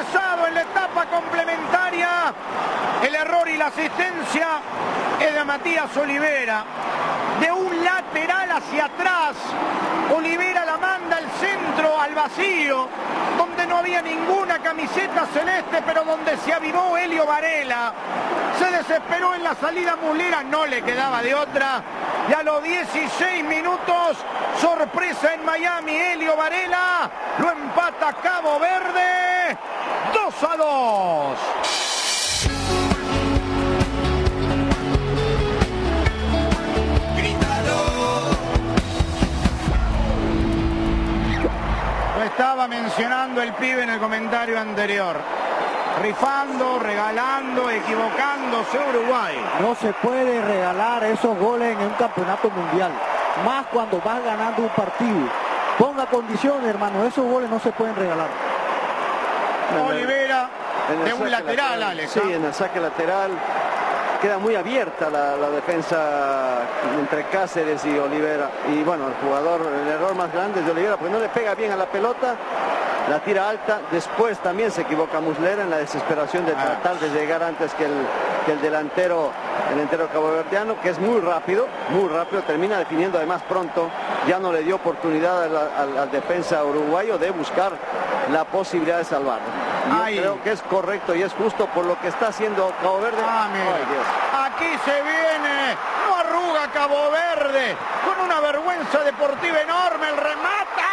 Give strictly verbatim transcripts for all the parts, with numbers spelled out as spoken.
ingresado en la etapa complementaria. El error y la asistencia es de Matías Olivera. De un lateral hacia atrás, Olivera la manda al centro, al vacío, donde no había ninguna camiseta celeste, pero donde se avivó Helio Varela. Se desesperó en la salida Muslera, no le quedaba de otra. Y a los dieciséis minutos, sorpresa en Miami, Helio Varela lo empata Cabo Verde, dos a dos. Estaba mencionando el pibe en el comentario anterior. Rifando, regalando, equivocándose Uruguay. No se puede regalar esos goles en un campeonato mundial. Más cuando vas ganando un partido. Ponga condiciones, hermano. Esos goles no se pueden regalar. Olivera de un lateral, lateral, Alex. Sí, en el saque lateral. Queda muy abierta la, la defensa entre Cáceres y Olivera. Y bueno, el jugador, el error más grande es de Olivera, porque no le pega bien a la pelota, la tira alta. Después también se equivoca Muslera en la desesperación de tratar de llegar antes que el, que el delantero, el delantero caboverdiano, que es muy rápido, muy rápido, termina definiendo además pronto. Ya no le dio oportunidad al, al, al defensa uruguayo de buscar la posibilidad de salvarlo. Yo Ay. creo que es correcto y es justo por lo que está haciendo Cabo Verde. Ah, Ay, aquí se viene, no arruga Cabo Verde, con una vergüenza deportiva enorme, el remata.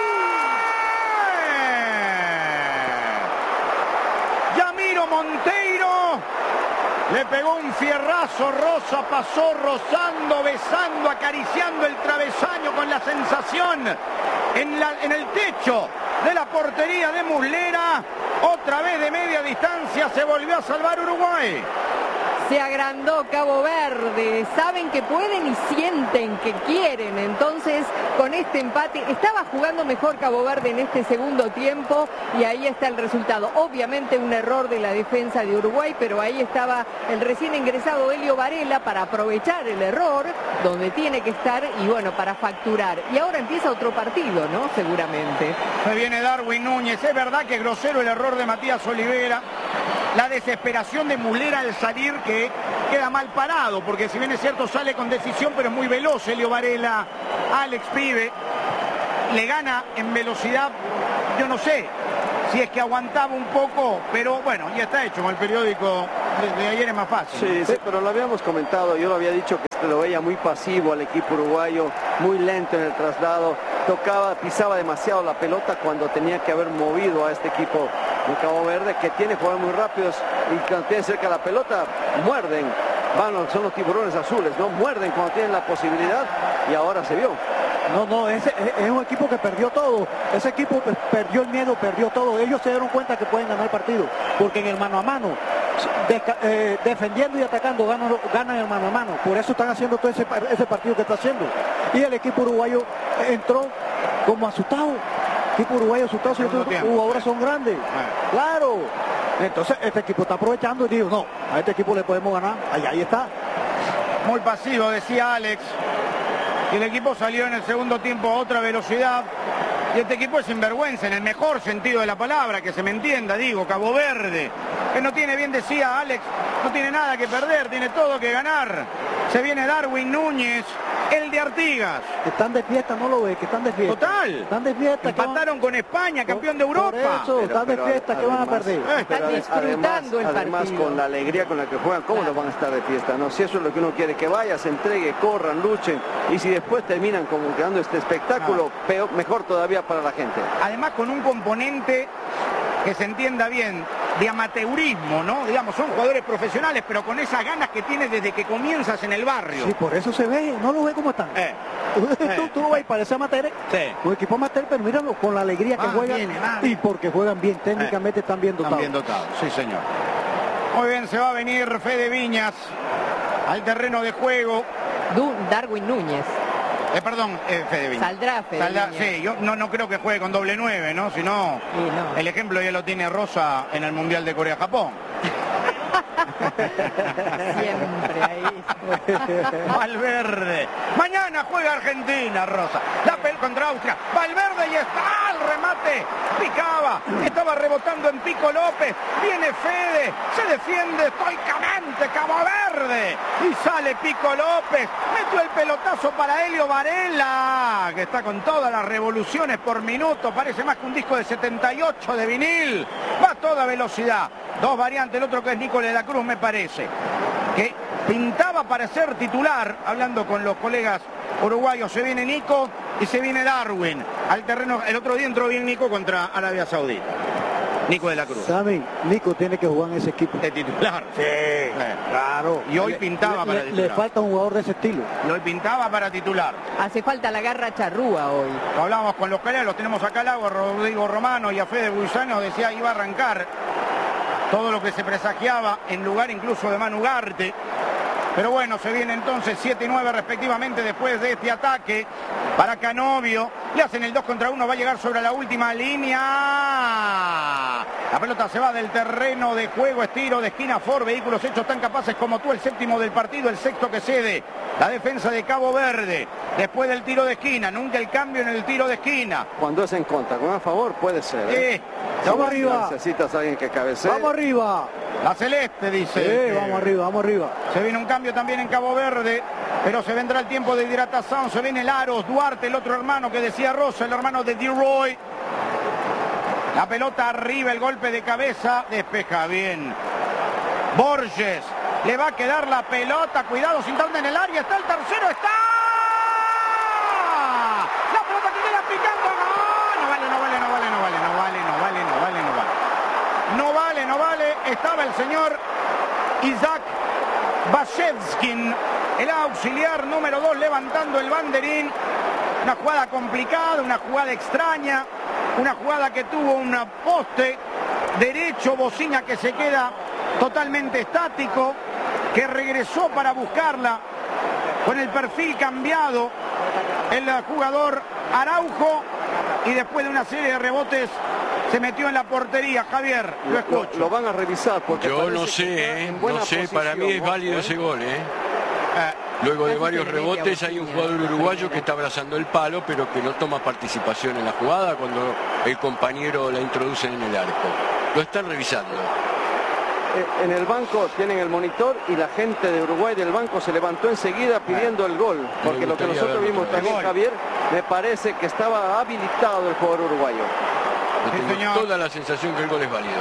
Yamiro Monteiro le pegó un fierrazo, Rosa pasó rozando, besando, acariciando el travesaño con la sensación en, la, en el techo de la portería de Muslera. Otra vez de media distancia se volvió a salvar Uruguay. Se agrandó Cabo Verde, saben que pueden y sienten que quieren, entonces con este empate estaba jugando mejor Cabo Verde en este segundo tiempo y ahí está el resultado. Obviamente un error de la defensa de Uruguay, pero ahí estaba el recién ingresado Helio Varela para aprovechar el error donde tiene que estar y bueno, para facturar. Y ahora empieza otro partido, ¿no? Seguramente. Se viene Darwin Núñez, es verdad que es grosero el error de Matías Olivera. La desesperación de Muslera al salir, que queda mal parado, porque si bien es cierto sale con decisión, pero es muy veloz Helio Varela. Alex Pibe le gana en velocidad, yo no sé si es que aguantaba un poco, pero bueno, ya está hecho, con el periódico de, de ayer es más fácil. Sí, sí, pero lo habíamos comentado, yo lo había dicho que lo veía muy pasivo al equipo uruguayo, muy lento en el traslado, tocaba, pisaba demasiado la pelota cuando tenía que haber movido a este equipo de Cabo Verde, que tiene jugadores muy rápidos y cuando tiene cerca la pelota, muerden, van, son los tiburones azules, ¿no? Muerden cuando tienen la posibilidad y ahora se vio. No, no, ese es un equipo que perdió todo. Ese equipo perdió el miedo, perdió todo. Ellos se dieron cuenta que pueden ganar el partido, porque en el mano a mano, de, eh, defendiendo y atacando, ganan, ganan el mano a mano. Por eso están haciendo todo ese, ese partido que está haciendo. Y el equipo uruguayo entró como asustado. El equipo uruguayo asustado, si los jugadores son grandes. Ah. Claro. Entonces este equipo está aprovechando y digo, no, a este equipo le podemos ganar. Ahí, ahí está. Muy pasivo, decía Alex. Y el equipo salió en el segundo tiempo a otra velocidad. Y este equipo es sinvergüenza, en el mejor sentido de la palabra, que se me entienda, digo, Cabo Verde. Que no tiene, bien decía Alex, no tiene nada que perder, tiene todo que ganar. Se viene Darwin Núñez, el de Artigas. Están de fiesta, no lo ve, que están de fiesta. Total. Están de fiesta. Empataron van... con España, campeón de Europa. Por eso, pero, están de fiesta, ¿qué van a perder? Eh, están disfrutando además, el partido. Además, con la alegría con la que juegan, ¿cómo claro. no van a estar de fiesta? No, si eso es lo que uno quiere, que vaya, se entregue, corran, luchen. Y si después terminan como quedando este espectáculo, no. peor, mejor todavía para la gente. Además, con un componente que se entienda bien, de amateurismo, ¿no? Digamos, son jugadores profesionales, pero con esas ganas que tienes desde que comienzas en el barrio. Sí, por eso se ve, no lo ve como están. Eh. tú, eh. tú lo ves, parece amateur, sí. un equipo amateur, pero míralo, con la alegría que ah, juegan bien, ah, y porque juegan bien, técnicamente eh. están bien dotados. Están bien dotados, sí señor. Muy bien, se va a venir Fede Viñas al terreno de juego. Du Darwin Núñez. Eh, perdón, eh, Fede Viñas. Saldrá Fede Saldrá, Viñas. Sí, yo no, no creo que juegue con doble nueve, ¿no? Si no, sí, no, el ejemplo ya lo tiene Rosa en el Mundial de Corea-Japón. Siempre ahí. Valverde. Mañana juega Argentina, Rosa. La pel contra Austria. Valverde y está el remate. Picaba. Estaba rebotando en Pico López. Viene Fede. Se defiende estoicamente Cabo Verde. Y sale Pico López. Metió el pelotazo para Helio Varela, que está con todas las revoluciones por minuto. Parece más que un disco de setenta y ocho de vinil. Va a toda velocidad. Dos variantes. El otro que es Nicolás de la Cruz, me parece. Que pintaba para ser titular, hablando con los colegas uruguayos. Se viene Nico y se viene Darwin al terreno. El otro día entró bien Nico contra Arabia Saudita. Nico de la Cruz. Sammy, Nico tiene que jugar en ese equipo. De titular. Sí, eh, claro. Y hoy pintaba le, para le, titular. Le falta un jugador de ese estilo. Y hoy pintaba para titular. Hace falta la garra charrúa hoy. Hablábamos con los colegas, los tenemos acá al agua, Rodrigo Romano y a Fede Buizano, decía iba a arrancar todo lo que se presagiaba en lugar incluso de Manu Ugarte. Pero bueno, se viene entonces siete y nueve respectivamente después de este ataque para Canovio. Le hacen el dos contra uno, va a llegar sobre la última línea. La pelota se va del terreno de juego, estiro de esquina Ford. Vehículos hechos tan capaces como tú, el séptimo del partido, el sexto que cede. La defensa de Cabo Verde, después del tiro de esquina, nunca el cambio en el tiro de esquina. Cuando es en contra, con a favor puede ser. ¿eh? Sí. Vamos arriba. Necesitas a alguien que cabecee. Vamos arriba. La celeste, dice. Sí, vamos arriba, vamos arriba. Se viene un cambio también en Cabo Verde, pero se vendrá el tiempo de hidratación. Se viene Laros, Duarte, el otro hermano que decía Rosa, el hermano de D-Roy. La pelota arriba, el golpe de cabeza, despeja bien. Borges, le va a quedar la pelota, cuidado sin tarde en el área, está el tercero, está. La pelota que queda picando, no, no vale, no vale, no vale, no vale, no vale, no vale, no vale, no vale. No vale, no vale, estaba el señor Isaac Bashevskin, el auxiliar número dos, levantando el banderín. Una jugada complicada, una jugada extraña, una jugada que tuvo un poste derecho, Bocina que se queda totalmente estático, que regresó para buscarla con el perfil cambiado el jugador Araujo y después de una serie de rebotes se metió en la portería. Javier, lo escucho. Lo, lo van a revisar porque yo no sé, eh, no sé, para mí es válido ese gol, ¿eh? Eh, Luego de varios rebotes hay un jugador uruguayo que está abrazando el palo, pero que no toma participación en la jugada cuando el compañero la introduce en el arco. Lo están revisando. En el banco tienen el monitor y la gente de Uruguay del banco se levantó enseguida pidiendo el gol, porque lo que nosotros vimos también, Javier, me parece que estaba habilitado el jugador uruguayo. Yo tengo señor. toda la sensación que el gol es válido.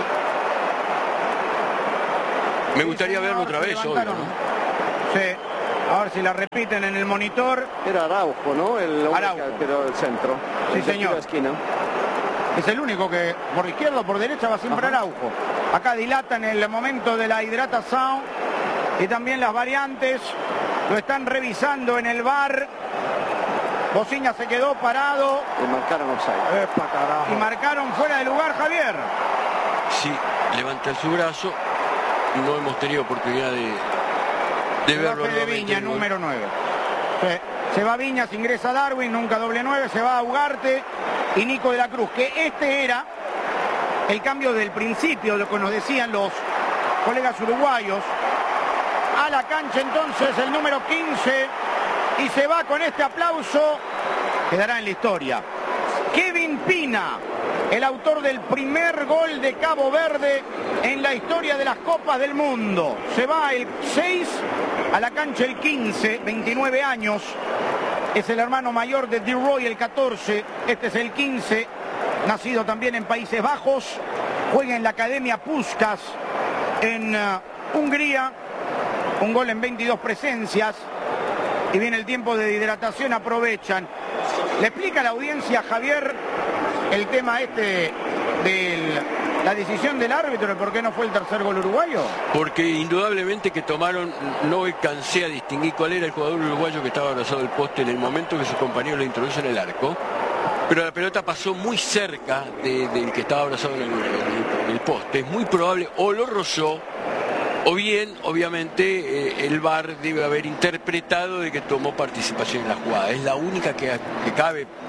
Me gustaría verlo otra vez hoy, ¿no? Sí, a ver si la repiten en el monitor. Era Araujo, ¿no? El hombre Araujo. que quedó el centro. Sí, el de señor. la esquina. Es el único que por izquierda o por derecha va siempre Ajá. Araujo. Acá dilata en el momento de la hidratación y también las variantes. Lo están revisando en el V A R. Bociña se quedó parado Le marcaron offside. Epa, carajo. y marcaron fuera de lugar, Javier. Sí, levanta su brazo. No hemos tenido oportunidad de, de Se va verlo Fede nuevamente. Viña, el gol. número nueve. Se, se va Viñas, ingresa Darwin, nunca doble nueve, se va Ugarte y Nico de la Cruz, que este era el cambio del principio, lo que nos decían los colegas uruguayos. A la cancha entonces el número quince y se va con este aplauso, quedará en la historia. Kevin Pina, el autor del primer gol de Cabo Verde en la historia de las Copas del Mundo. Se va el seis, a la cancha el quince, veintinueve años. Es el hermano mayor de D-Roy, el catorce. Este es el quince, nacido también en Países Bajos. Juega en la Academia Puskás en uh, Hungría. Un gol en veintidós presencias. Y viene el tiempo de hidratación, aprovechan. Le explica a la audiencia, Javier, el tema este de la decisión del árbitro, por qué no fue el tercer gol uruguayo. Porque indudablemente que tomaron, no alcancé a distinguir cuál era el jugador uruguayo que estaba abrazado al poste en el momento que su compañero lo introduce en el arco, pero la pelota pasó muy cerca de, del que estaba abrazado en el, en el poste. Es muy probable, o lo rozó, o bien, obviamente, eh, el V A R debe haber interpretado de que tomó participación en la jugada. Es la única que, que cabe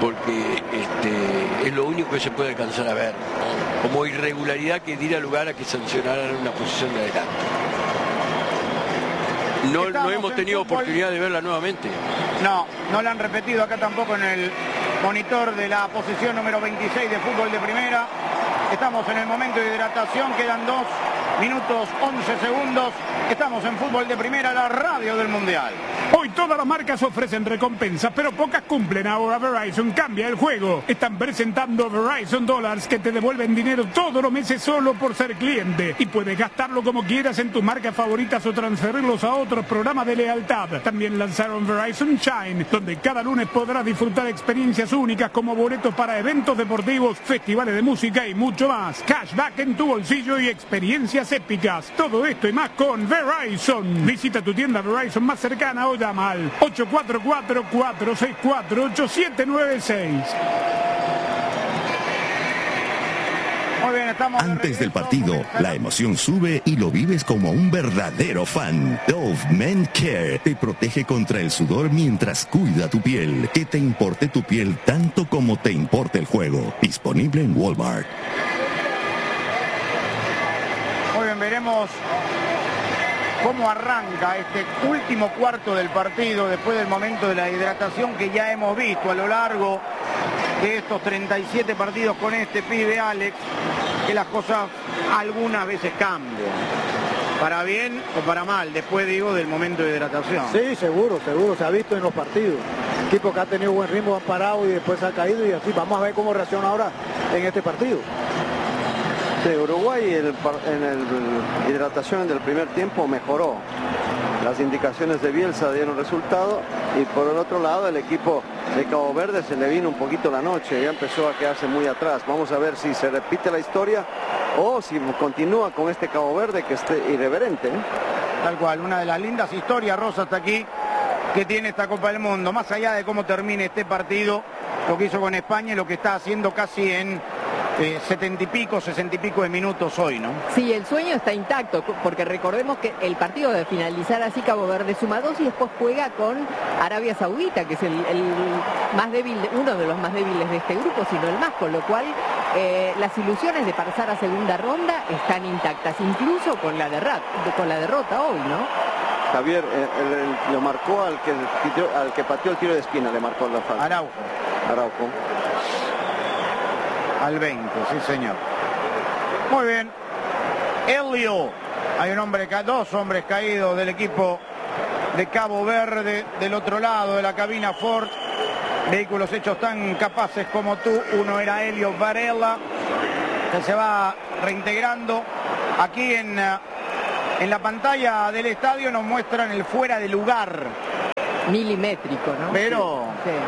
porque este, es lo único que se puede alcanzar a ver, ¿no? Como irregularidad que diera lugar a que sancionaran una posición de adelante. No, no hemos tenido fútbol. Oportunidad de verla nuevamente. No, no la han repetido acá tampoco en el monitor de la posición número veintiséis de fútbol de primera. Estamos en el momento de hidratación, quedan dos minutos once segundos. Estamos en fútbol de primera, la radio del Mundial. Hoy todas las marcas ofrecen recompensas, pero pocas cumplen. Ahora Verizon cambia el juego. Están presentando Verizon Dollars que te devuelven dinero todos los meses solo por ser cliente. Y puedes gastarlo como quieras en tus marcas favoritas o transferirlos a otros programas de lealtad. También lanzaron Verizon Shine, donde cada lunes podrás disfrutar experiencias únicas como boletos para eventos deportivos, festivales de música y mucho más. Cashback en tu bolsillo y experiencias épicas. Todo esto y más con Verizon. Visita tu tienda Verizon más cercana o llama al ocho cuatro cuatro, cuatro seis cuatro, ocho siete nueve seis. Muy bien, estamos de Antes del regreso. partido, la emoción sube y lo vives como un verdadero fan. Dove Men Care te protege contra el sudor mientras cuida tu piel. Que te importe tu piel tanto como te importe el juego. Disponible en Walmart. Muy bien, veremos cómo arranca este último cuarto del partido después del momento de la hidratación que ya hemos visto a lo largo de estos treinta y siete partidos con este pibe Alex, que las cosas algunas veces cambian, para bien o para mal, después digo del momento de hidratación. Sí, seguro, seguro, se ha visto en los partidos. Equipo que ha tenido buen ritmo, han parado y después ha caído y así. Vamos a ver cómo reacciona ahora en este partido. Sí, Uruguay el, en el hidratación del primer tiempo mejoró. Las indicaciones de Bielsa dieron resultado y por el otro lado el equipo de Cabo Verde se le vino un poquito la noche, ya empezó a quedarse muy atrás. Vamos a ver si se repite la historia o si continúa con este Cabo Verde que esté irreverente, ¿eh? Tal cual, una de las lindas historias, Rosa, hasta aquí que tiene esta Copa del Mundo, más allá de cómo termine este partido, lo que hizo con España y lo que está haciendo casi en Eh, setenta y pico, sesenta y pico de minutos hoy, ¿no? Sí, el sueño está intacto, porque recordemos que el partido de finalizar así Cabo Verde suma dos y después juega con Arabia Saudita, que es el, el más débil, uno de los más débiles de este grupo, sino el más, con lo cual eh, las ilusiones de pasar a segunda ronda están intactas, incluso con la, derrota, con la derrota hoy, ¿no? Javier eh, el, el, lo marcó al que, al que pateó el tiro de esquina, le marcó la falta. Araujo. Araujo. Al veinte, sí señor. Muy bien. Elio. Hay un hombre, dos hombres caídos del equipo de Cabo Verde. Del otro lado de la cabina Ford. Vehículos hechos tan capaces como tú. Uno era Elio Varela, que se va reintegrando. Aquí en, en la pantalla del estadio nos muestran el fuera de lugar. Milimétrico, ¿no? Pero...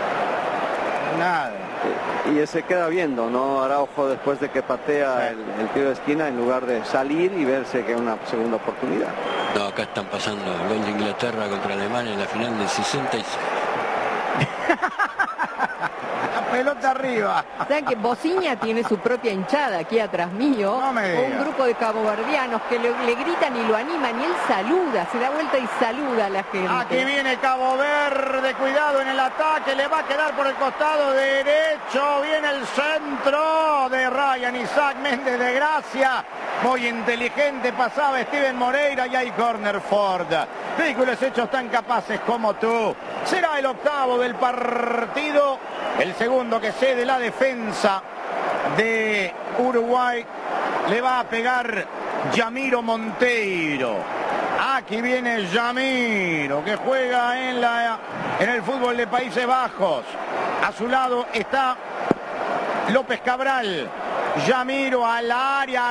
Sí. Nada. Y se queda viendo, ¿no? Araujo después de que patea el, el tiro de esquina en lugar de salir y verse que es una segunda oportunidad. No, acá están pasando el gol de Inglaterra contra Alemania en la final del sesenta y seis. La pelota arriba. ¿Saben que Bociña tiene su propia hinchada aquí atrás mío? No me digas. Un grupo de caboverdianos que le, le gritan y lo animan y él saluda, se da vuelta y saluda a la gente. Aquí viene Cabo Verde, cuidado en el ataque, le va a quedar por el costado derecho, viene el centro de Ryan Isaac Méndez de Gracia, muy inteligente, pasaba Steven Moreira y hay corner Ford. Vehículos hechos tan capaces como tú. Será el octavo del partido, el segundo que cede la defensa de Uruguay. Le va a pegar Yamiro Monteiro. Aquí viene Yamiro, que juega en, la, en el fútbol de Países Bajos. A su lado está López Cabral. Yamiro al área,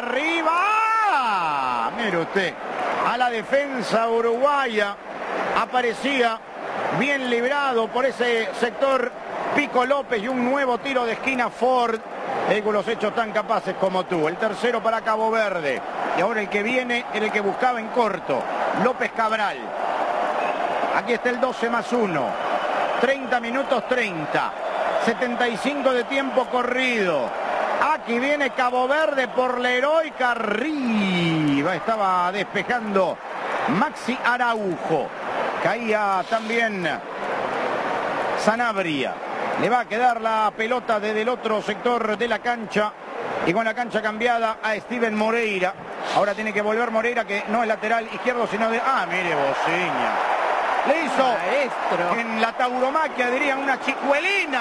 arriba. Mire usted, a la defensa uruguaya. Aparecía bien librado por ese sector Pico López y un nuevo tiro de esquina Ford. Vehículos hechos tan capaces como tú. El tercero para Cabo Verde. Y ahora el que viene era el que buscaba en corto. López Cabral. Aquí está el doce más uno. treinta minutos treinta. setenta y cinco de tiempo corrido. Aquí viene Cabo Verde por la heroica arriba. Estaba despejando Maxi Araujo. Caía también Sanabria. Le va a quedar la pelota desde el otro sector de la cancha. Y con la cancha cambiada a Steven Moreira. Ahora tiene que volver Moreira, que no es lateral izquierdo, sino de... Ah, mire, Bociña. Le hizo Maestro. En la tauromaquia, dirían, una chicuelina.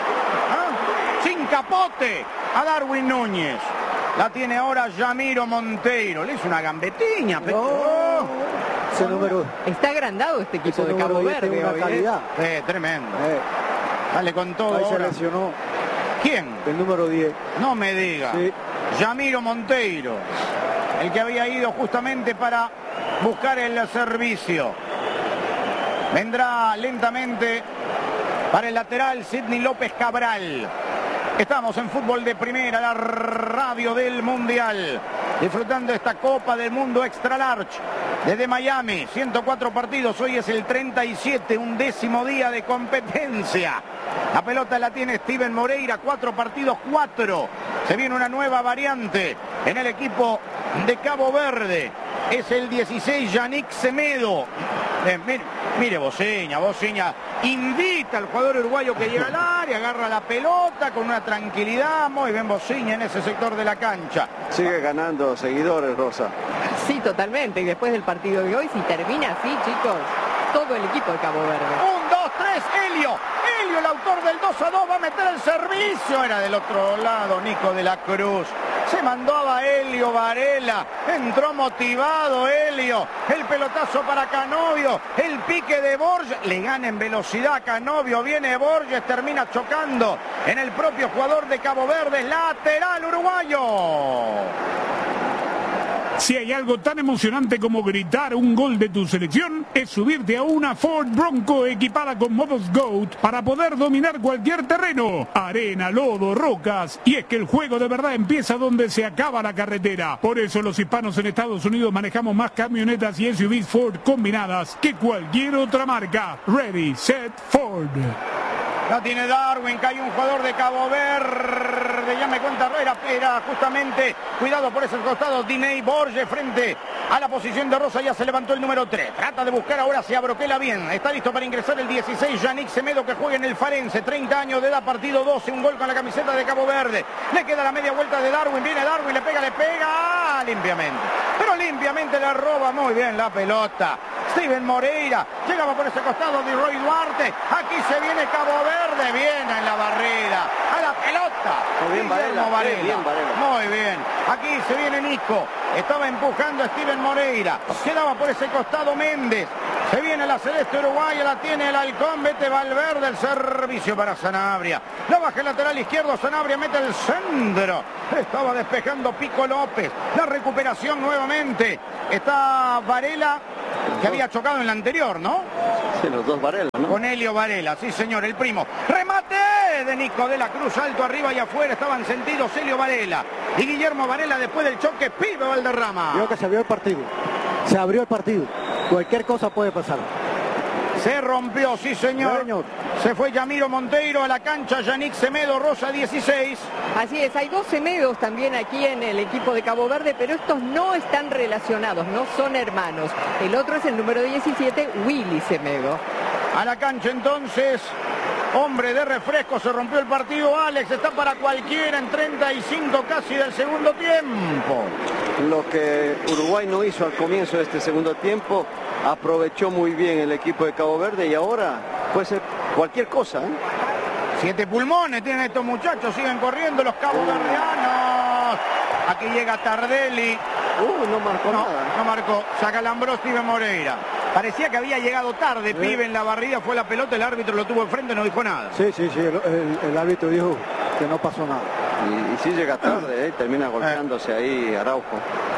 ¿Ah? Sin capote a Darwin Núñez. La tiene ahora Yamiro Monteiro. Le hizo una gambetiña. Pero... Oh. Ese número... Está agrandado este equipo ese de Cabo Verde. Tiene una hoy, calidad. ¿eh? Eh, tremendo. Eh. Dale con todo. Ahí ahora. se lesionó. ¿Quién? El número diez. No me diga. Sí. Yamiro Monteiro. El que había ido justamente para buscar el servicio. Vendrá lentamente para el lateral Sidney López Cabral. Estamos en Fútbol de Primera, la radio del Mundial. Disfrutando esta Copa del Mundo Extra Large. Desde Miami, ciento cuatro partidos. Hoy es el treinta y siete, un décimo día de competencia. La pelota la tiene Steven Moreira, cuatro partidos, cuatro. Se viene una nueva variante en el equipo de Cabo Verde. Es el dieciséis, Yannick Semedo. Eh, mire, mire Bociña, Bociña invita al jugador uruguayo que llega al área, agarra la pelota con una tranquilidad. Muy bien Bociña en ese sector de la cancha. Sigue ganando seguidores, Rosa. Sí, totalmente. Y después del partido de hoy, si termina así, chicos, todo el equipo de Cabo Verde. Un, dos, tres, Helio. Helio, el autor del dos a dos, va a meter el servicio. Era del otro lado, Nico de la Cruz. Se mandó a Helio Varela. Entró motivado Helio. El pelotazo para Canovio. El pique de Borges. Le gana en velocidad Canovio. Viene Borges. Termina chocando en el propio jugador de Cabo Verde. Lateral uruguayo. Si hay algo tan emocionante como gritar un gol de tu selección, es subirte a una Ford Bronco equipada con modos GOAT para poder dominar cualquier terreno. Arena, lodo, rocas. Y es que el juego de verdad empieza donde se acaba la carretera. Por eso los hispanos en Estados Unidos manejamos más camionetas y S U Vs Ford combinadas que cualquier otra marca. Ready, set, Ford. La tiene Darwin, cae un jugador de Cabo Verde, ya me cuenta Herrera, era justamente, cuidado por ese costado, Diney Borges frente a la posición de Rosa, ya se levantó el número tres, trata de buscar ahora hacia Broquela bien, está listo para ingresar el dieciséis, Yannick Semedo que juega en el Farense, treinta años de edad, partido doce, un gol con la camiseta de Cabo Verde, le queda la media vuelta de Darwin, viene Darwin, le pega, le pega, limpiamente, pero limpiamente le roba muy bien la pelota. Steven Moreira, llegaba por ese costado de Roy Duarte, aquí se viene Cabo Verde, bien en la barrera, a la pelota. Muy bien Varela, Varela. bien Varela. Muy bien, aquí se viene Nico, estaba empujando a Steven Moreira, quedaba por ese costado Méndez, se viene la celeste uruguaya, la tiene el halcón, vete Valverde, el servicio para Sanabria, la baja el lateral izquierdo, Sanabria mete el centro, estaba despejando Pico López, la recuperación nuevamente, está Varela, que había chocado en la anterior, ¿no? Sí, los dos Varela, ¿no? Con Helio Varela, sí señor, el primo. ¡Remate! De Nico de la Cruz, alto arriba y afuera, estaban sentidos Helio Varela y Guillermo Varela después del choque, Pibe Valderrama. Creo que se abrió el partido, se abrió el partido, cualquier cosa puede pasar. Se rompió, sí señor. Señor. Se fue Yamiro Monteiro a la cancha, Yannick Semedo, Rosa dieciséis. Así es, hay dos Semedos también aquí en el equipo de Cabo Verde, pero estos no están relacionados, no son hermanos. El otro es el número diecisiete, Willy Semedo. A la cancha entonces, hombre de refresco, se rompió el partido. Alex, está para cualquiera en treinta y cinco casi del segundo tiempo. Lo que Uruguay no hizo al comienzo de este segundo tiempo, aprovechó muy bien el equipo de Cabo Verde y ahora puede ser cualquier cosa, ¿eh? Siete pulmones tienen estos muchachos, siguen corriendo los caboverdianos. Aquí llega Tardelli. Uh, no marcó No, nada. no marcó. Se acalambró Steven Moreira. Parecía que había llegado tarde, Sí. Pibe en la barrida, fue la pelota, el árbitro lo tuvo enfrente, no dijo nada. Sí, sí, sí, el, el- el árbitro dijo que no pasó nada. Y, y sí llega tarde, ¿eh? Termina golpeándose ahí Araujo.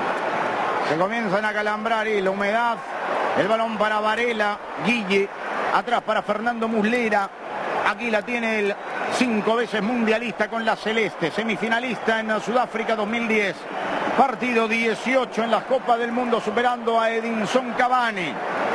Se comienzan a calambrar y la humedad. El balón para Varela, Guille, atrás para Fernando Muslera. Aquí la tiene el cinco veces mundialista con la celeste, semifinalista en Sudáfrica dos mil diez. Partido dieciocho en la Copa del Mundo, superando a Edinson Cavani.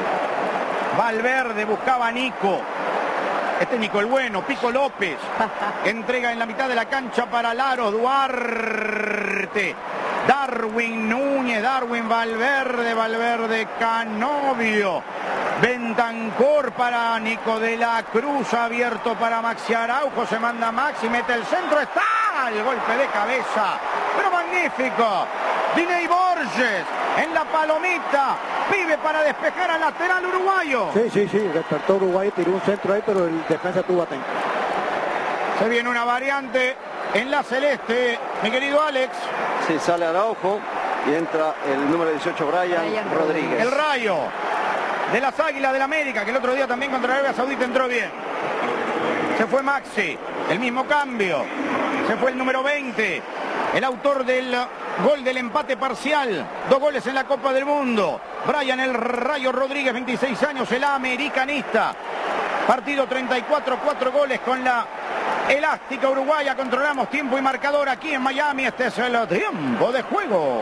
Valverde buscaba a Nico. Este Nico el bueno, Pico López. Entrega en la mitad de la cancha para Laro Duarte. Darwin Núñez, Darwin Valverde, Valverde Canovio. Bentancor para Nico de la Cruz, abierto para Maxi Araujo, se manda Maxi, mete el centro, está el golpe de cabeza, pero magnífico. Diney Borges en la palomita, pibe para despejar al lateral uruguayo. Sí, sí, sí, despertó Uruguay, tiró un centro ahí, pero el defensa estuvo atento. Se viene una variante en la celeste, mi querido Alex. Sí, sale Araujo y entra el número dieciocho, Brian, Brian Rodríguez. El Rayo de las Águilas del América, que el otro día también contra Arabia Saudita entró bien. Se fue Maxi, el mismo cambio. Se fue el número veinte, el autor del gol del empate parcial. Dos goles en la Copa del Mundo. Brian el Rayo Rodríguez, veintiséis años, el americanista. Partido treinta y cuatro, cuatro goles con la elástica uruguaya. Controlamos tiempo y marcador aquí en Miami. Este es el tiempo de juego.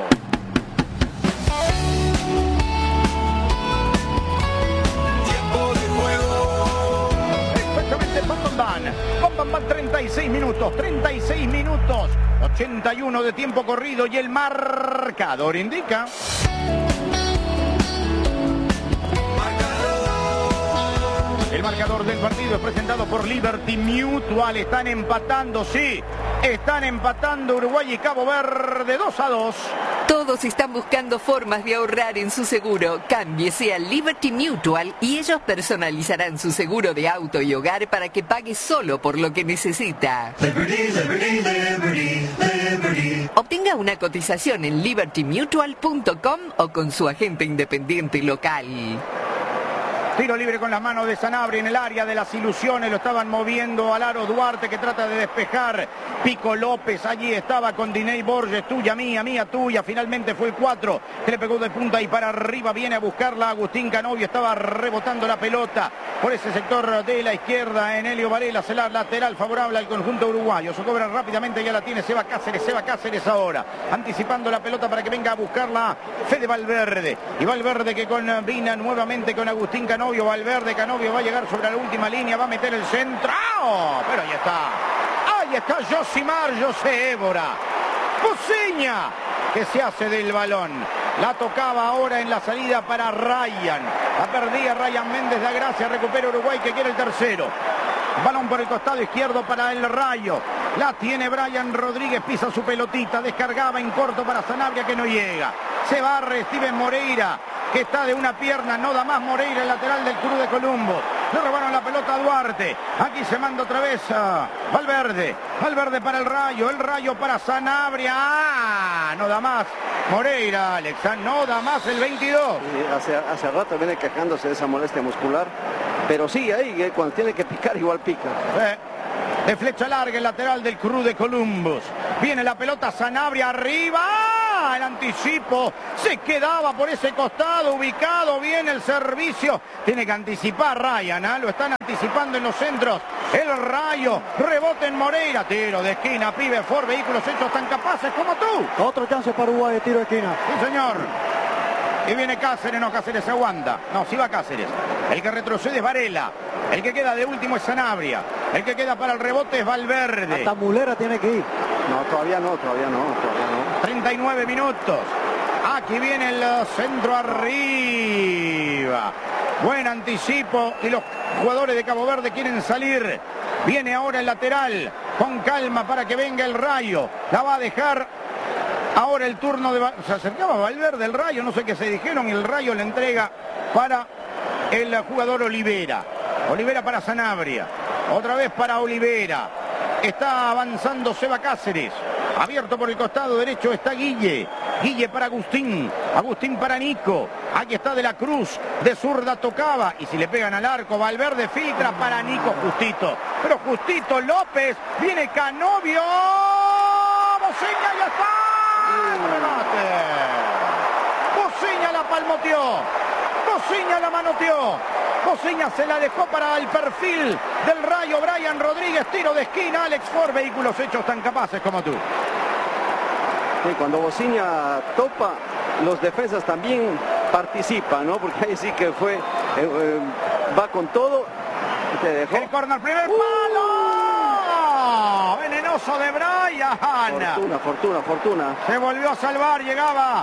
Exactamente, Bam Bam Bam. Bam Bam Bam, treinta y seis minutos, treinta y seis minutos, ochenta y uno de tiempo corrido y el marcador indica... El marcador del partido es presentado por Liberty Mutual. Están empatando, sí, están empatando Uruguay y Cabo Verde dos a dos. Todos están buscando formas de ahorrar en su seguro. Cámbiese a Liberty Mutual y ellos personalizarán su seguro de auto y hogar para que pague solo por lo que necesita. Liberty, Liberty, Liberty, Liberty. Obtenga una cotización en liberty mutual punto com o con su agente independiente local. Tiro libre con las manos de Sanabria en el área de las ilusiones. Lo estaban moviendo al aro Duarte, que trata de despejar. Pico López allí estaba con Diney Borges. Tuya, mía, mía, tuya. Finalmente fue el cuatro que le pegó de punta y para arriba. Viene a buscarla Agustín Canovio. Estaba rebotando la pelota por ese sector de la izquierda. En Helio Varela, se la lateral favorable al conjunto uruguayo. Se cobra rápidamente, ya la tiene Seba Cáceres. Seba Cáceres ahora anticipando la pelota para que venga a buscarla Fede Valverde. Y Valverde que combina nuevamente con Agustín Canovio. Valverde, Canovio va a llegar sobre la última línea, va a meter el centro, ¡oh! Pero ahí está, ahí está Josimar, José Évora, Buciña, que se hace del balón, la tocaba ahora en la salida para Ryan, la perdía Ryan Méndez da Gracia, recupera Uruguay que quiere el tercero. Balón por el costado izquierdo para el Rayo. La tiene Brian Rodríguez, pisa su pelotita, descargaba en corto para Sanabria que no llega. Se barre Steven Moreira, que está de una pierna, no da más Moreira, el lateral del Cruz de Columbus. Le robaron la pelota a Duarte. Aquí se manda otra vez a Valverde. Valverde para el Rayo, el Rayo para Sanabria. ¡Ah! No da más Moreira, Alexa, no da más el veintidós. Sí, hace, hace rato viene quejándose de esa molestia muscular. Pero sí, ahí eh, cuando tiene que picar igual pica. Eh, de flecha larga el lateral del Cruz de Columbus. Viene la pelota Sanabria arriba. El anticipo se quedaba por ese costado, ubicado bien el servicio. Tiene que anticipar Ryan, ¿eh? Lo están anticipando en los centros. El Rayo, rebote en Moreira, tiro de esquina, pibe, Ford, vehículos hechos tan capaces como tú. Otro chance para Uruguay de tiro de esquina. Sí, señor. Y viene Cáceres, no, Cáceres se aguanta. No, sí va Cáceres. El que retrocede es Varela. El que queda de último es Sanabria. El que queda para el rebote es Valverde. Hasta Mulera tiene que ir. No, todavía no, todavía no, todavía no. treinta y nueve minutos. Aquí viene el centro arriba. Buen anticipo y los jugadores de Cabo Verde quieren salir. Viene ahora el lateral con calma para que venga el Rayo. La va a dejar ahora el turno de... Se acercaba Valverde, el Rayo, no sé qué se dijeron, y el Rayo le entrega para el jugador Olivera. Olivera para Sanabria. Otra vez para Olivera. Está avanzando Seba Cáceres. Abierto por el costado derecho está Guille. Guille para Agustín. Agustín para Nico. Aquí está De la Cruz. De zurda tocaba. Y si le pegan al arco, Valverde filtra para Nico justito. Pero justito López. Viene Canovio. Buciña, ya está. El remate. Buciña la palmoteó. Buciña la manoteó. Buciña se la dejó para el perfil del Rayo. Brian Rodríguez, tiro de esquina. Alex Ford, vehículos hechos tan capaces como tú. Sí, cuando Buciña topa, los defensas también participan, ¿no? Porque ahí sí que fue, eh, eh, va con todo y te dejó. El corner, primer palo. Venenoso de Brian. Fortuna, fortuna, fortuna. Se volvió a salvar, llegaba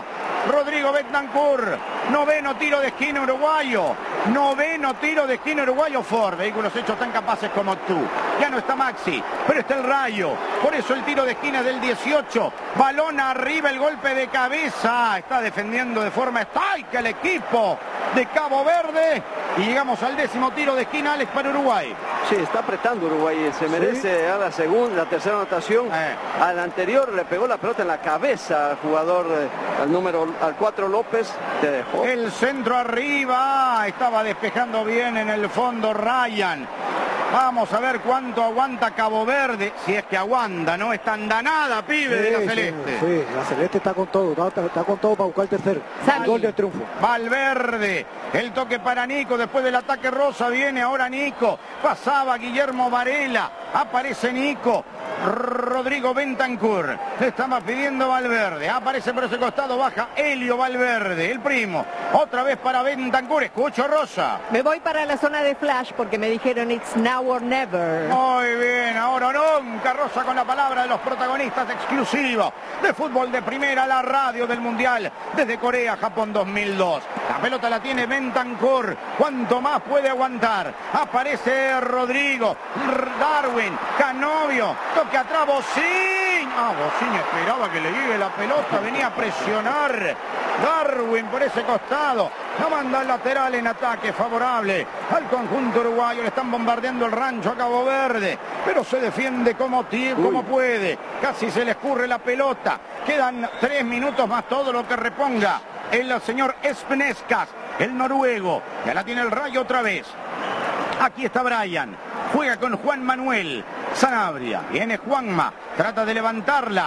Rodrigo Bentancur. Noveno tiro de esquina uruguayo. Noveno tiro de esquina uruguayo Ford. Vehículos hechos tan capaces como tú. Ya no está Maxi, pero está el Rayo. Por eso el tiro de esquina del dieciocho. Balón arriba, el golpe de cabeza. Está defendiendo de forma estoica el equipo de Cabo Verde. Y llegamos al décimo tiro de esquina, Alex, para Uruguay. Sí, está apretando Uruguay. Se merece ¿Sí? a la segunda, la tercera anotación. Eh. Al anterior le pegó la pelota en la cabeza al jugador, eh, al número, al cuatro López. Te dejó. El centro arriba. Estaba despejando bien en el fondo Ryan. Vamos a ver cuánto aguanta Cabo Verde, si es que aguanta, ¿no? Está andanada, pibe, sí, de la Celeste. Sí, sí, la Celeste está con todo, está, está con todo para buscar el tercer el gol de triunfo. Valverde, el toque para Nico, después del ataque rosa viene ahora Nico. Pasaba Guillermo Varela, aparece Nico. Rodrigo Bentancur, le estaba pidiendo Valverde, aparece por ese costado, baja Helio Valverde, el primo, otra vez para Bentancur, escucho Rosa. Me voy para la zona de flash porque me dijeron it's now or never. Muy bien, ahora nunca, Rosa con la palabra de los protagonistas exclusivos de fútbol de primera, la radio del Mundial, desde Corea, Japón dos mil dos. La pelota la tiene Bentancur, cuánto más puede aguantar, aparece Rodrigo, Darwin, Canovio, toque atrás, Bocín. Ah, Bocín esperaba que le llegue la pelota, venía a presionar Darwin por ese costado. La manda al lateral en ataque favorable al conjunto uruguayo. Le están bombardeando el rancho a Cabo Verde, pero se defiende como, como puede. Casi se le escurre la pelota. Quedan tres minutos más, todo lo que reponga el señor Espenescas, el noruego. Ya la tiene el Rayo otra vez. Aquí está Brian. Juega con Juan Manuel Sanabria. Viene Juanma. Trata de levantarla.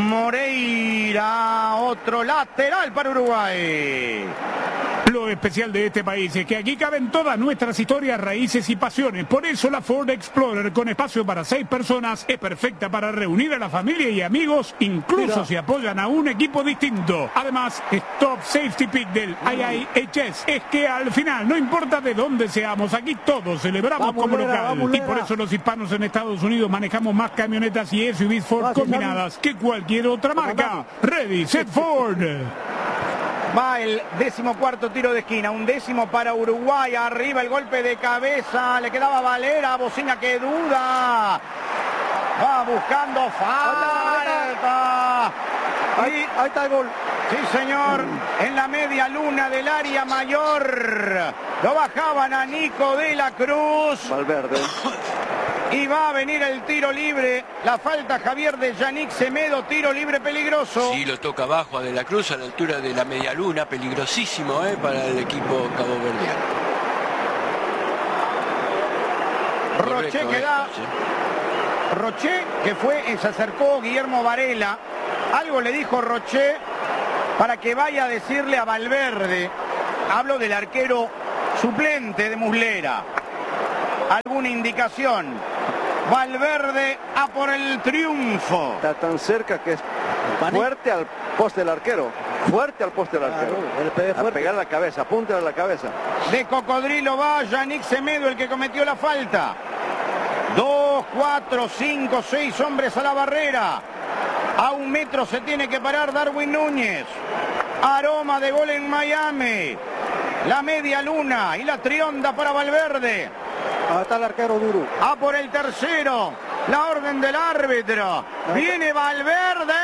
Moreira. Otro lateral para Uruguay. Lo especial de este país es que aquí caben todas nuestras historias, raíces y pasiones. Por eso la Ford Explorer, con espacio para seis personas, es perfecta para reunir a la familia y amigos, incluso Mira. si apoyan a un equipo distinto. Además, Stop Safety Pick del I I H S es que al final, no importa de dónde seamos, aquí todos celebramos vamos como Lera, local. Vamos, y por eso los hispanos en Estados Unidos manejamos más camionetas y S U Vs Ford ah, combinadas que cualquier otra marca. Ready, set Ford. Va el decimocuarto tiro de esquina, un décimo para Uruguay, arriba el golpe de cabeza, le quedaba Valera, Bocina que duda, va buscando falta. Ahí, ahí está el gol. Sí, señor, en la media luna del área mayor, lo bajaban a Nico de la Cruz. Valverde. Y va a venir el tiro libre. La falta Javier de Yannick Semedo. Tiro libre peligroso. Sí, lo toca abajo a De la Cruz a la altura de la media luna. Peligrosísimo eh, para el equipo caboverdiano. Roché que da. Roché que fue, se acercó Guillermo Varela. Algo le dijo Roché para que vaya a decirle a Valverde. Hablo del arquero suplente de Muslera. ¿Alguna indicación? Valverde a por el triunfo. Está tan cerca que es fuerte al poste del arquero. Fuerte al poste del arquero. Claro, a pegar la cabeza, apunta a la cabeza. De cocodrilo va Yannick Semedo, el que cometió la falta. Dos, cuatro, cinco, seis hombres a la barrera. A un metro se tiene que parar Darwin Núñez. Aroma de gol en Miami. La media luna y la trionda para Valverde. Ahí está el arquero duro. A por el tercero. La orden del árbitro. Viene Valverde.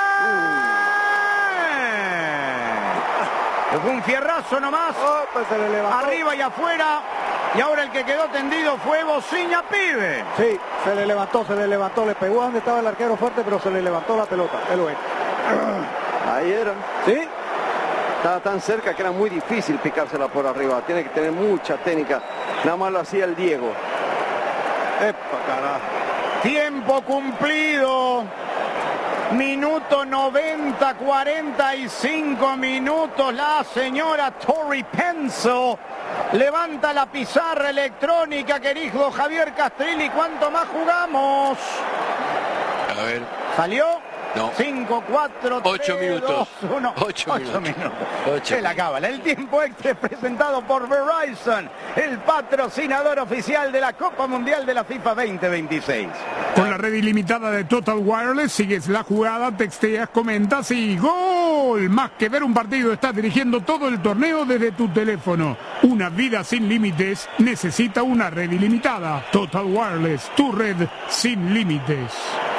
Uh. Fue un fierrazo nomás. Oh, pues se le levantó. Arriba y afuera. Y ahora el que quedó tendido fue Bocina, pibe. Sí, se le levantó, se le levantó. Le pegó a donde estaba el arquero fuerte, pero se le levantó la pelota. Él lo es. Ahí era. Sí. Estaba tan cerca que era muy difícil picársela por arriba. Tiene que tener mucha técnica. Nada más lo hacía el Diego. ¡Epa, carajo! Tiempo cumplido. Minuto noventa, cuarenta y cinco minutos. La señora Tori Penso levanta la pizarra electrónica que dijo Javier Castrilli. ¿Cuánto más jugamos? A ver. ¿Salió? No. cinco, cuatro, Ocho tres, minutos. dos, uno. Ocho minutos. minutos. Ocho Se la cábala. El tiempo extra es presentado por Verizon, el patrocinador oficial de la Copa Mundial de la FIFA veinte veintiséis. Con la red ilimitada de Total Wireless sigues la jugada, texteas, comentas y ¡gol! Más que ver un partido, estás dirigiendo todo el torneo desde tu teléfono. Una vida sin límites necesita una red ilimitada. Total Wireless, tu red sin límites.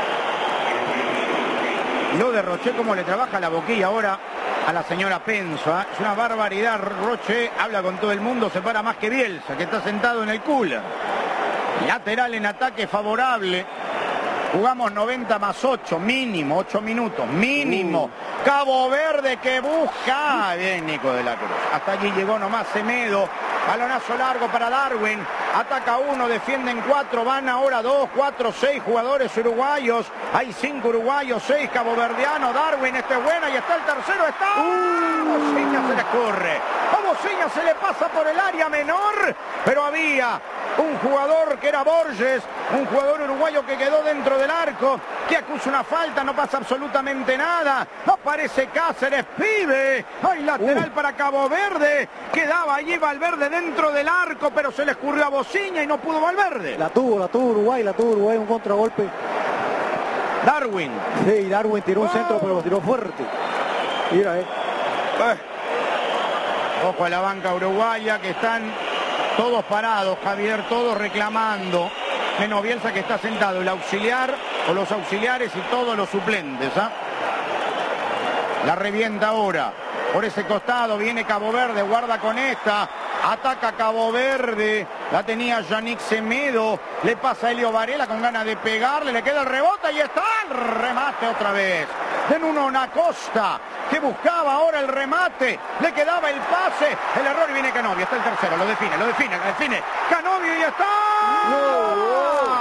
Lo de Roche, como le trabaja la boquilla ahora a la señora Penza. Es una barbaridad. Roche habla con todo el mundo, se para más que Bielsa, que está sentado en el cooler. Lateral en ataque favorable. Jugamos noventa más ocho, mínimo, ocho minutos, mínimo. Uh. Cabo Verde que busca. Bien, Nico de la Cruz. Hasta allí llegó nomás Semedo. Balonazo largo para Darwin. Ataca uno, defienden cuatro, van ahora dos, cuatro, seis jugadores uruguayos. Hay cinco uruguayos, seis caboverdianos. Darwin, este es buena y está el tercero, está. Uh. Bociña se le corre. A Bociña se le pasa por el área menor, pero había un jugador que era Borges, un jugador uruguayo que quedó dentro del arco, que acusa una falta, no pasa absolutamente nada. Aparece Cáceres, pibe. Hay lateral uh. para Cabo Verde. Quedaba allí Valverde dentro del arco, pero se le escurrió a Bociña y no pudo Valverde. La tuvo, la tuvo Uruguay, la tuvo Uruguay, un contragolpe. Darwin. Sí, Darwin tiró un oh. centro, pero lo tiró fuerte. Mira, eh. eh. Ojo a la banca uruguaya, que están todos parados, Javier, todos reclamando. Menos Bielsa, que está sentado, el auxiliar o los auxiliares y todos los suplentes. ¿eh? La revienta ahora. Por ese costado viene Cabo Verde, guarda con esta. Ataca Cabo Verde, la tenía Yannick Semedo, le pasa a Elio Varela con ganas de pegarle, le queda el rebote y está el remate otra vez. De Nuno Acosta, que buscaba ahora el remate, le quedaba el pase, el error y viene Canovio, está el tercero, lo define, lo define, lo define. Canovio y está. No.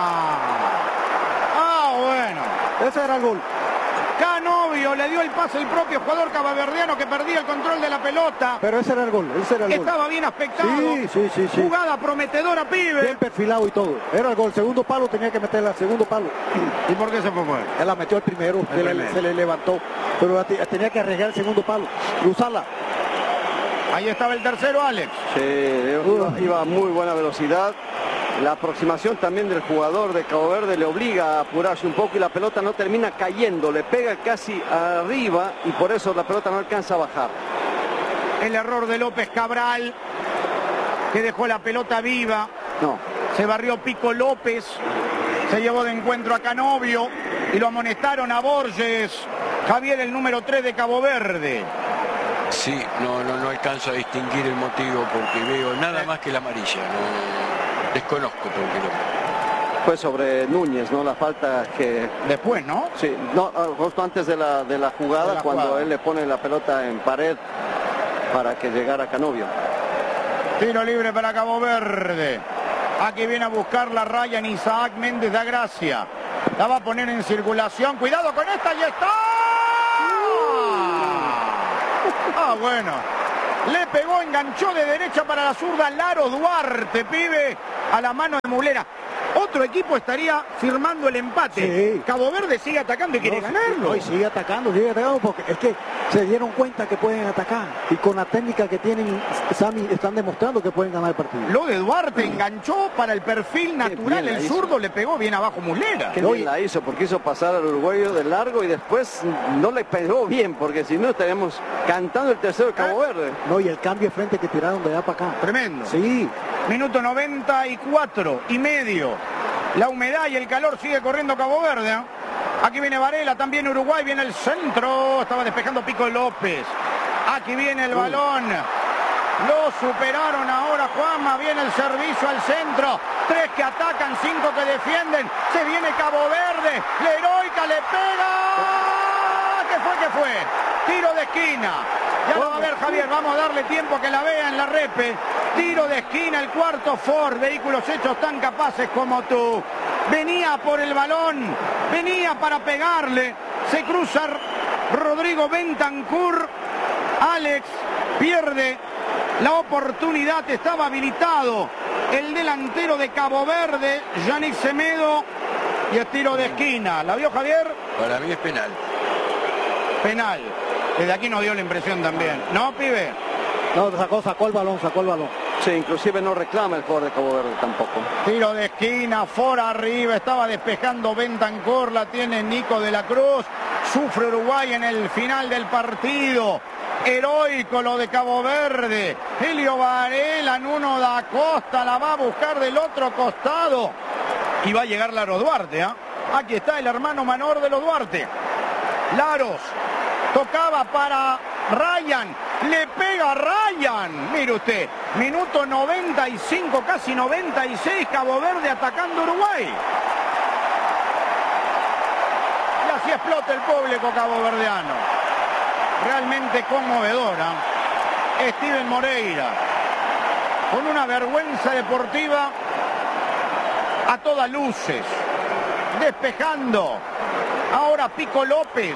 Ah, bueno. Ese era el gol. Canovio le dio el pase el propio jugador cabaverdiano que perdía el control de la pelota. Pero ese era el gol, ese era el Estaba gol. bien aspectado. Sí, sí, sí, sí. Jugada prometedora, pibe. Bien perfilado y todo. Era el gol, segundo palo tenía que meterla, segundo palo. ¿Y por qué se fue fuera? Él la metió el primero, el se, primero. Le, se le levantó. Pero tenía que arriesgar el segundo palo, cruzarla. Ahí estaba el tercero, Alex. Sí, iba, iba a muy buena velocidad. La aproximación también del jugador de Cabo Verde le obliga a apurarse un poco y la pelota no termina cayendo, le pega casi arriba y por eso la pelota no alcanza a bajar. El error de López Cabral, que dejó la pelota viva. No. Se barrió Pico López, se llevó de encuentro a Canovio y lo amonestaron a Borges. Javier, el número tres de Cabo Verde. Sí, no, no, no alcanzo a distinguir el motivo porque veo nada más que la amarilla. No. Desconozco por qué no. Fue sobre Núñez, ¿no? La falta que... Después, ¿no? Sí, no, justo antes de la, de la jugada, de la cuando jugada. Él le pone la pelota en pared para que llegara Canovio. Tiro libre para Cabo Verde. Aquí viene a buscar la raya en Isaac Méndez da Gracia. La va a poner en circulación. Cuidado con esta y está. Ah, bueno. Le pegó, enganchó de derecha para la zurda Laro Duarte, pibe, a la mano de Mulera. Otro equipo estaría firmando el empate. Sí. Cabo Verde sigue atacando y quiere no, ganarlo. No, sigue atacando, sigue atacando porque es que se dieron cuenta que pueden atacar. Y con la técnica que tienen, Sammy, están demostrando que pueden ganar el partido. Lo de Duarte enganchó para el perfil natural. El zurdo le pegó bien abajo Mulera. Qué bien la hizo, porque hizo pasar al uruguayo de largo y después no le pegó bien, porque si no estaríamos cantando el tercero de Cabo Verde. No, y el cambio de frente que tiraron de allá para acá. Tremendo. Sí. Minuto noventa y cuatro y medio. La humedad y el calor sigue corriendo Cabo Verde. ¿eh? Aquí viene Varela, también Uruguay, viene el centro. Estaba despejando Pico López. Aquí viene el balón. Lo superaron ahora Juanma. Viene el servicio al centro. Tres que atacan, cinco que defienden. Se viene Cabo Verde. La heroica le pega. ¿Qué fue? ¿Qué fue? Tiro de esquina. Ya lo va a ver Javier, vamos a darle tiempo que la vea en la repe. Tiro de esquina, el cuarto Ford, vehículos hechos tan capaces como tú. Venía por el balón, venía para pegarle. Se cruza Rodrigo Bentancur. Alex pierde la oportunidad, estaba habilitado el delantero de Cabo Verde, Yannick Semedo. Y el tiro de esquina, ¿la vio Javier? Para mí es penal. Penal. Desde aquí nos dio la impresión también. ¿No, pibe? No, sacó, sacó el balón, sacó el balón. Sí, inclusive no reclama el jugador de Cabo Verde tampoco. Tiro de esquina, for arriba, estaba despejando Bentancur, la tiene Nico de la Cruz. Sufre Uruguay en el final del partido. Heroico lo de Cabo Verde. Helio Varela, Nuno da Costa, la va a buscar del otro costado. Y va a llegar Laro Duarte, ¿eh? Aquí está el hermano menor de los Duarte. Laros, tocaba para Ryan, le pega a Ryan. Mire usted, minuto noventa y cinco, casi noventa y seis, Cabo Verde atacando Uruguay. Y así explota el público caboverdiano. Realmente conmovedora. Steven Moreira, con una vergüenza deportiva a todas luces. Despejando. Ahora Pico López.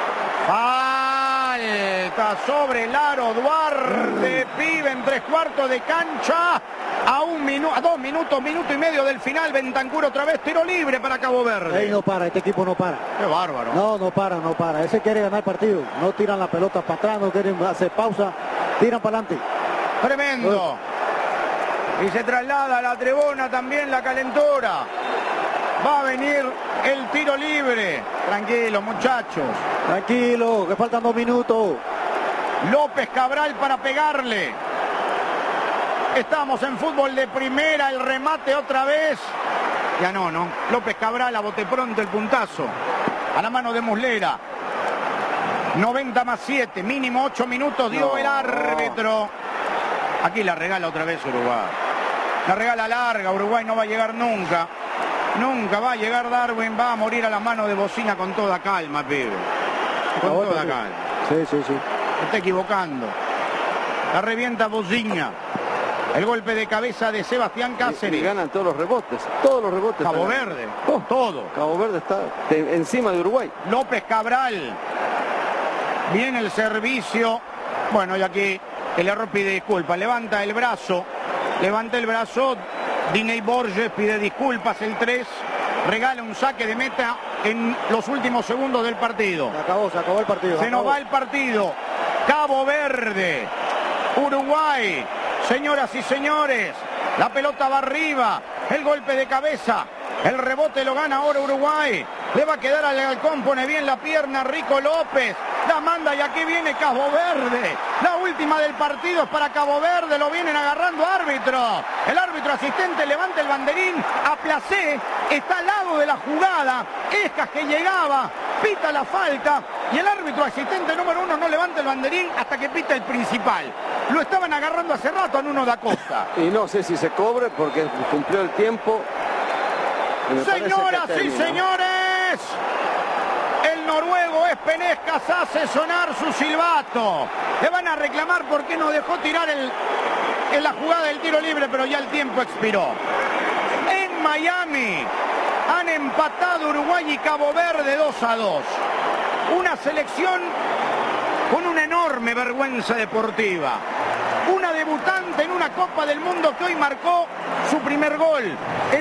Falta sobre Laro Duarte. Pibe en tres cuartos de cancha. A un minuto, a dos minutos, minuto y medio del final. Bentancur otra vez, tiro libre para Cabo Verde. Ey, no para, este equipo no para. Qué bárbaro. No, no para, no para. Ese quiere ganar partido. No tiran la pelota para atrás, no quieren hacer pausa. Tiran para adelante. Tremendo. Y se traslada a la tribuna también la calentura. Va a venir el tiro libre. Tranquilo, muchachos. Tranquilo, que faltan dos minutos. López Cabral para pegarle. Estamos en fútbol de primera, el remate otra vez. Ya no, ¿no? López Cabral a bote pronto el puntazo. A la mano de Muslera. noventa más siete, mínimo ocho minutos dio No. el árbitro. Aquí la regala otra vez Uruguay. La regala larga, Uruguay no va a llegar nunca. Nunca va a llegar Darwin, va a morir a la mano de Bocina con toda calma, pibe. Con Ahora toda sí. calma. Sí, sí, sí. Se está equivocando. La revienta Bocina. El golpe de cabeza de Sebastián Y, y Cáceres. ganan todos los rebotes. Todos los rebotes. Cabo están- Verde. Oh, Todo. Cabo Verde está de- encima de Uruguay. López Cabral. Viene el servicio. Bueno, y aquí el error pide disculpas. Levanta el brazo. Levanta el brazo. Diney Borges pide disculpas. El tres. Regala un saque de meta en los últimos segundos del partido. Se acabó, se acabó el partido. Se nos acabó. va el partido. Cabo Verde. Uruguay. Señoras y señores. La pelota va arriba. El golpe de cabeza. El rebote lo gana ahora Uruguay. Le va a quedar al halcón. Pone bien la pierna Rico López. La manda y aquí viene Cabo Verde. La última del partido es para Cabo Verde. Lo vienen agarrando árbitro. El árbitro asistente levanta el banderín. A Placé. Está al lado de la jugada. Escas que llegaba. Pita la falta. Y el árbitro asistente número uno no levanta el banderín hasta que pita el principal. Lo estaban agarrando hace rato a Nuno da Costa. Y no sé si se cobre porque cumplió el tiempo. Y me parece que Señoras y terminó. señores, el noruego Espenescas hace sonar su silbato. Le van a reclamar porque no dejó tirar el, en la jugada del tiro libre, pero ya el tiempo expiró. En Miami han empatado Uruguay y Cabo Verde dos a dos. Una selección con una enorme vergüenza deportiva. Una debutante en una Copa del Mundo que hoy marcó su primer gol. En